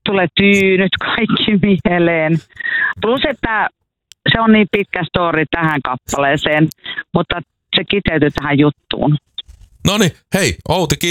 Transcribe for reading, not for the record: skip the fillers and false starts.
tulee tyynyt kaikki mieleen. Plus, että se on niin pitkä story tähän kappaleeseen, mutta se kiteytyy tähän juttuun. Noniin, hei Outi,